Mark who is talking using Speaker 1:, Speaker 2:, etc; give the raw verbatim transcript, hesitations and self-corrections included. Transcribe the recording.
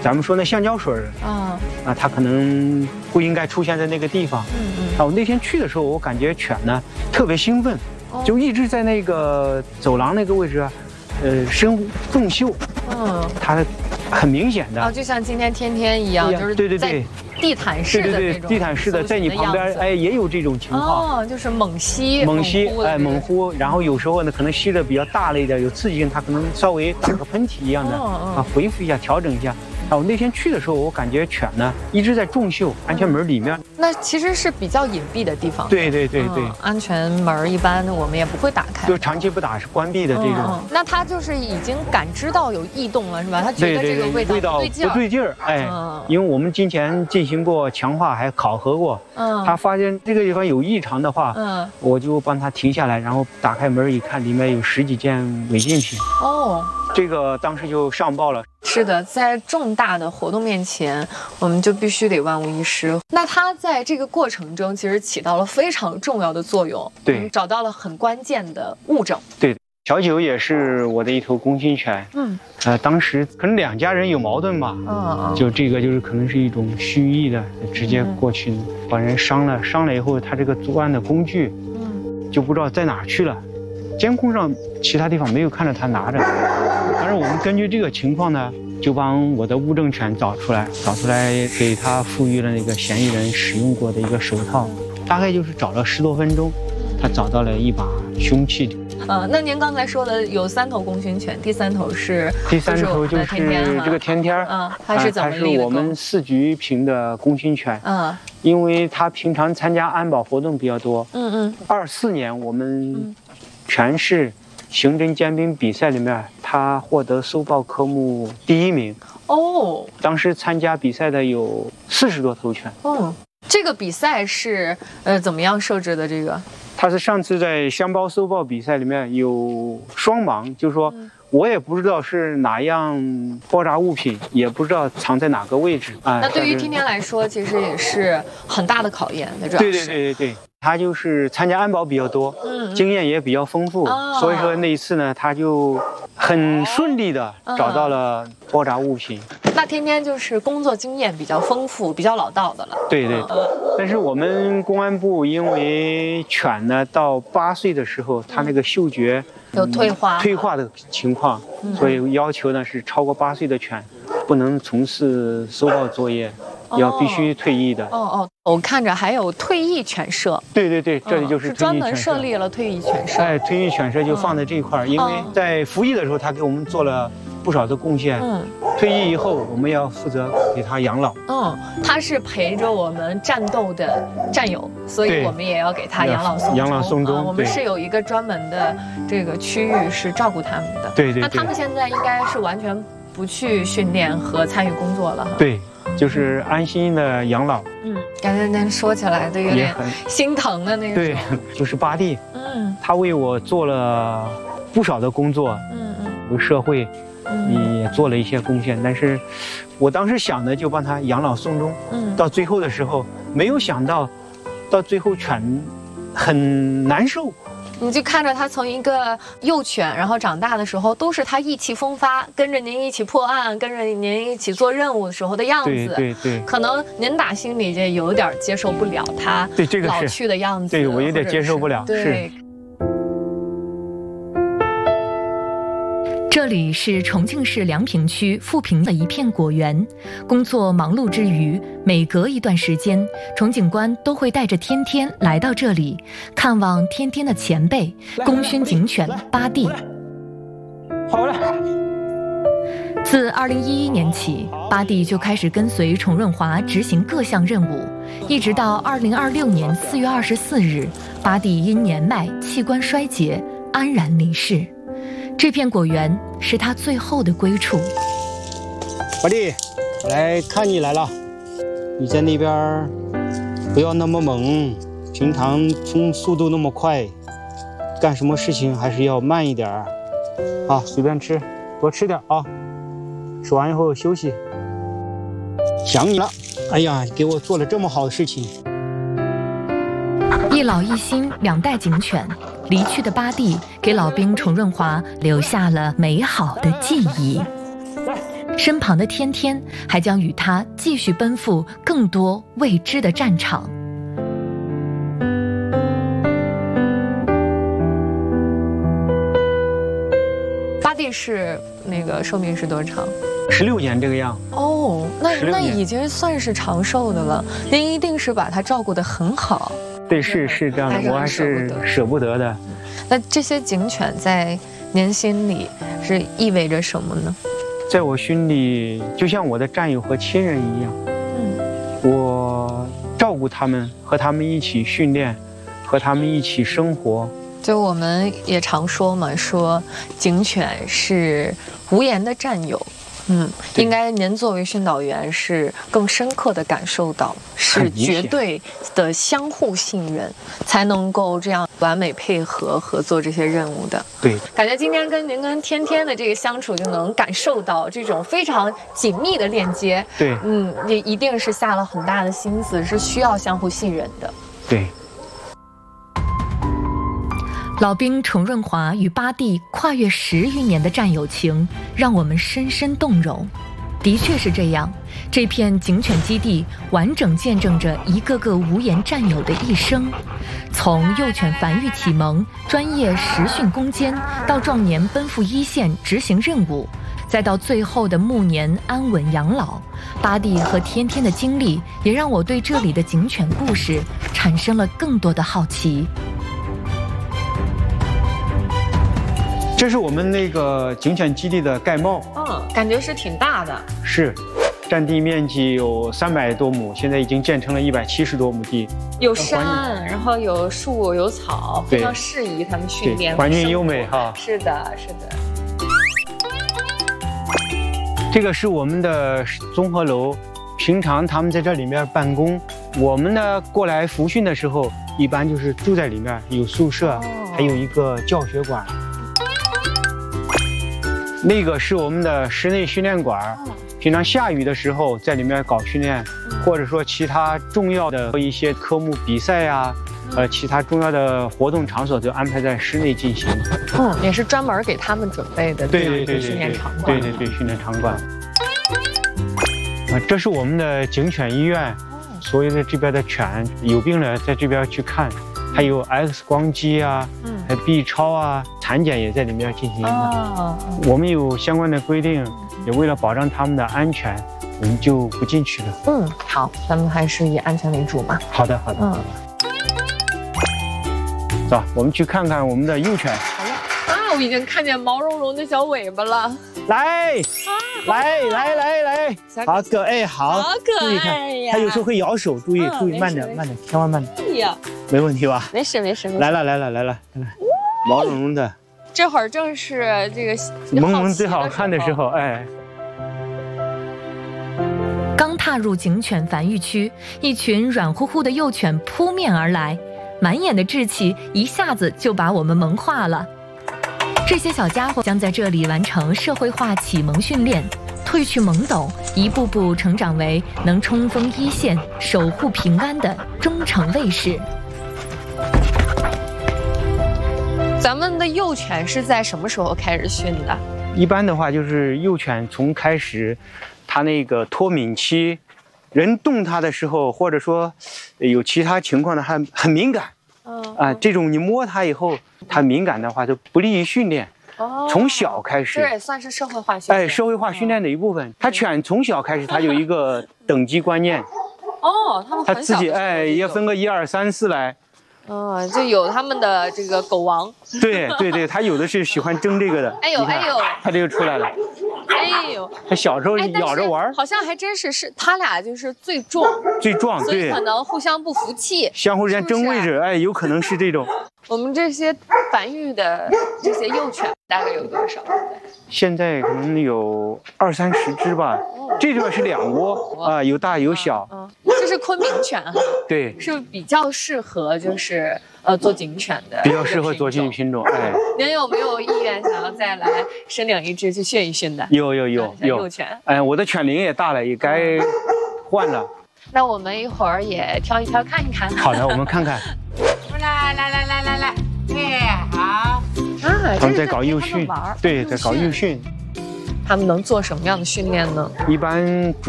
Speaker 1: 咱们说那橡胶水啊，啊，它可能不应该出现在那个地方。嗯嗯。啊，我那天去的时候，我感觉犬呢特别兴奋，哦、就一直在那个走廊那个位置啊，呃，深纵嗅。嗯。它很明显的。
Speaker 2: 啊，就像今天天天一样，就是
Speaker 1: 对对对。
Speaker 2: 地毯式的那种，
Speaker 1: 对对对，地毯式的，在你旁边，哎，也有这种情况。
Speaker 2: 哦，就是猛吸，
Speaker 1: 猛吸，哎，猛呼，然后有时候呢，可能吸的比较大了一点，有刺激性，它可能稍微打个喷嚏一样的，啊，恢复一下，调整一下。啊，我那天去的时候，我感觉犬呢一直在纵嗅安全门里面。
Speaker 2: 那其实是比较隐蔽的地方。
Speaker 1: 对对对对，
Speaker 2: 安全门一般我们也不会打开，
Speaker 1: 就长期不打是关闭的这种。
Speaker 2: 那它就是已经感知到有异动了，是吧？它觉得这个味道不对劲儿。
Speaker 1: 不对劲儿，哎，因为我们之前进行过强化，还考核过，嗯，他发现这个地方有异常的话，嗯，我就帮他停下来，然后打开门一看，里面有十几件违禁品。哦。这个当时就上报了。
Speaker 2: 是的，在重大的活动面前，我们就必须得万无一失。那它在这个过程中，其实起到了非常重要的作用。
Speaker 1: 对，
Speaker 2: 找到了很关键的物证。
Speaker 1: 对，小九也是我的一头功勋犬。嗯，呃，当时可能两家人有矛盾吧。嗯，就这个就是可能是一种蓄意的，直接过去把人伤了，伤了以后，他这个作案的工具，嗯，就不知道在哪儿去了。监控上其他地方没有看着他拿着，但是我们根据这个情况呢，就帮我的物证犬找出来，找出来给他赋予了那个嫌疑人使用过的一个手套，大概就是找了十多分钟，他找到了一把凶器。
Speaker 2: 呃，那您刚才说的有三头功勋犬，第三头是
Speaker 1: 第三头就是这个天天，
Speaker 2: 嗯，它是怎么立的功？
Speaker 1: 它是我们四局评的功勋犬，嗯，因为它平常参加安保活动比较多，嗯嗯，二四年我们全市刑侦尖兵比赛里面，他获得搜报科目第一名。哦，当时参加比赛的有四十多头犬。哦，
Speaker 2: 这个比赛是呃怎么样设置的？这个？
Speaker 1: 他是上次在箱包搜报比赛里面有双盲，就是说我也不知道是哪样爆炸物品，也不知道藏在哪个位置啊。
Speaker 2: 那对于天天来说，其实也是很大的考验的，主要是。
Speaker 1: 对对对对对，他就是参加安保比较多，嗯，经验也比较丰富，哦，所以说那一次呢，他就很顺利的找到了爆炸物品。
Speaker 2: 那天天就是工作经验比较丰富、比较老道的了。
Speaker 1: 对对，但是我们公安部因为犬呢到八岁的时候，它那个嗅觉
Speaker 2: 有退化、
Speaker 1: 退化的情况，所以要求呢是超过八岁的犬不能从事搜报作业，要必须退役的。
Speaker 2: 哦哦，我看着还有退役犬舍。
Speaker 1: 对对对，这里就是
Speaker 2: 是专门设立了退役犬舍。
Speaker 1: 哎，退役犬舍就放在这一块，因为在服役的时候，他给我们做了不少的贡献。嗯。退役以后，我们要负责给他养老。嗯，
Speaker 2: 他是陪着我们战斗的战友，所以我们也要给他养老送终。
Speaker 1: 养老送终，
Speaker 2: 我们是有一个专门的这个区域是照顾他们的。
Speaker 1: 对对。
Speaker 2: 那他们现在应该是完全不去训练和参与工作了哈。
Speaker 1: 对，就是安心的养老。
Speaker 2: 嗯，感觉您说起来都有点心疼的那个。
Speaker 1: 对，就是巴蒂。嗯，他为我做了不少的工作。嗯嗯，为社会。也做了一些贡献，但是我当时想的就帮他养老送终。嗯，到最后的时候，没有想到，到最后犬很难受。
Speaker 2: 你就看着他从一个幼犬，然后长大的时候，都是他意气风发，跟着您一起破案，跟着您一起做任务的时候的样子。
Speaker 1: 对对对。
Speaker 2: 可能您打心里就有点接受不了他
Speaker 1: 对这个
Speaker 2: 老去的样子。
Speaker 1: 对，我有点接受不了。
Speaker 2: 对。
Speaker 3: 这里是重庆市梁平区富平的一片果园，工作忙碌之余，每隔一段时间，虫警官都会带着天天来到这里，看望天天的前辈功勋警犬巴蒂。
Speaker 1: 好了。
Speaker 3: 自二零一一年起，巴蒂就开始跟随崇润华执行各项任务，一直到二零二六年四月二十四日，巴蒂因年迈器官衰竭安然离世。这片果园是他最后的归处。
Speaker 1: 巴蒂，我来看你来了。你在那边不要那么猛，平常冲速度那么快，干什么事情还是要慢一点儿。啊，随便吃，多吃点啊。吃完以后休息。想你了，哎呀，给我做了这么好的事情。
Speaker 3: 一老一新两代警犬，离去的巴蒂给老兵崇润华留下了美好的记忆。 身旁的天天还将与他继续奔赴更多未知的战场。
Speaker 2: 巴蒂是那个寿命是多长？
Speaker 1: 十六年这个样。
Speaker 2: 哦，那那已经算是长寿的了。您一定是把他照顾得很好。
Speaker 1: 对，是是这样的，我还是舍不得的。
Speaker 2: 那这些警犬在您心里是意味着什么呢？
Speaker 1: 在我心里，就像我的战友和亲人一样。嗯，我照顾他们，和他们一起训练，和他们一起生活。
Speaker 2: 就我们也常说嘛，说警犬是无言的战友。嗯，应该您作为训导员是更深刻的感受到，是绝对的相互信任，才能够这样完美配合合作这些任务的。
Speaker 1: 对，
Speaker 2: 感觉今天跟您跟天天的这个相处，就能感受到这种非常紧密的链接。
Speaker 1: 对，
Speaker 2: 嗯，也一定是下了很大的心思，是需要相互信任的。
Speaker 1: 对。
Speaker 3: 老兵程润华与巴蒂跨越十余年的战友情，让我们深深动容。的确是这样，这片警犬基地完整见证着一个个无言战友的一生，从幼犬繁育启蒙、专业实训攻坚，到壮年奔赴一线执行任务，再到最后的暮年安稳养老。巴蒂和天天的经历，也让我对这里的警犬故事产生了更多的好奇。
Speaker 1: 这是我们那个警犬基地的盖帽，
Speaker 2: 嗯，感觉是挺大的。
Speaker 1: 是，占地面积有三百多亩，现在已经建成了一百七十多亩地。有
Speaker 2: 山，然后有树有草，非常适宜他们训练。
Speaker 1: 环境优美哈。
Speaker 2: 是的，是的。
Speaker 1: 这个是我们的综合楼，平常他们在这里面办公，我们呢过来服训的时候，一般就是住在里面，有宿舍，哦、还有一个教学馆。那个是我们的室内训练馆，平常下雨的时候在里面搞训练，或者说其他重要的一些科目比赛呀、啊，呃，其他重要的活动场所就安排在室内进行。
Speaker 2: 嗯，也是专门给他们准备的
Speaker 1: 对对对
Speaker 2: 训练场馆。
Speaker 1: 对对对，训练场馆。啊，这是我们的警犬医院，所有的这边的犬有病了在这边去看。还有 X 光机啊，嗯，还有 B 超啊，产检也在里面进行的。哦，我们有相关的规定，也为了保障他们的安全，我们就不进去了。
Speaker 2: 嗯，好，咱们还是以安全为主嘛。
Speaker 1: 好的，好的。嗯。走，我们去看看我们的幼犬。
Speaker 2: 好了。啊，我已经看见毛茸茸的小尾巴了。
Speaker 1: 来，啊、来来来来，好可爱，好，
Speaker 2: 好可爱呀！
Speaker 1: 它有时候会咬手，注意、嗯、注意，慢点慢点，千万慢点。哎呀。没问题吧？
Speaker 2: 没事没事。
Speaker 1: 来了来了来了来了，毛茸茸的。
Speaker 2: 这会儿正是这个
Speaker 1: 萌萌最好看的时候，哎。
Speaker 3: 刚踏入警犬繁育区，一群软乎乎的幼犬扑面而来，满眼的稚气一下子就把我们萌化了。这些小家伙将在这里完成社会化启蒙训练，褪去懵懂，一步步成长为能冲锋一线、守护平安的忠诚卫士。
Speaker 2: 咱们的幼犬是在什么时候开始训的？
Speaker 1: 一般的话，就是幼犬从开始，它那个脱敏期，人动它的时候，或者说有其他情况的，还很敏感。嗯啊，这种你摸它以后，它敏感的话，就不利于训练。哦，从小开始，
Speaker 2: 这也算是社会化训练。
Speaker 1: 哎，社会化训练的一部分。它犬从小开始，它有一个等级观念。
Speaker 2: 哦，他们
Speaker 1: 它自己哎也分个一二三四来。
Speaker 2: 哦，就有他们的这个狗王。
Speaker 1: 对对对，它有的是喜欢争这个的。
Speaker 2: 哎呦哎呦，
Speaker 1: 它这个出来了。
Speaker 2: 哎呦，
Speaker 1: 它小时候咬着玩，
Speaker 2: 好像还真是是他俩就是最壮，
Speaker 1: 最壮，
Speaker 2: 所以可能互相不服气，
Speaker 1: 相互之间争位置，哎，有可能是这种。
Speaker 2: 我们这些繁育的这些幼犬大概有多少？
Speaker 1: 现在可能有二三十只吧。这边是两窝啊，有大有小。
Speaker 2: 嗯，这是昆明犬哈。对，是比较适合就是呃做警犬的，
Speaker 1: 比较适合做警品种。哎，
Speaker 2: 您有没有意愿想要再来申领一只去训一训的？
Speaker 1: 有有有有
Speaker 2: 幼犬。
Speaker 1: 哎，我的犬龄也大了，也该换了。
Speaker 2: 那我们一会儿也挑一挑看一看。
Speaker 1: 好的，我们看看。
Speaker 4: 来来来来来来，哎，好。
Speaker 2: 啊，
Speaker 1: 他们在搞幼训，对，在搞幼训。
Speaker 2: 他们能做什么样的训练呢？
Speaker 1: 一般主